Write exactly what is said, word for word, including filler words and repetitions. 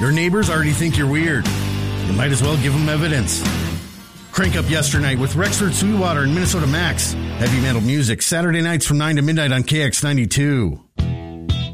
Your neighbors already think you're weird. You might as well give them evidence. Crank up Yesternight with Rexford Sweetwater and Minnesota Max. Heavy metal music, Saturday nights from nine to midnight on K X ninety-two.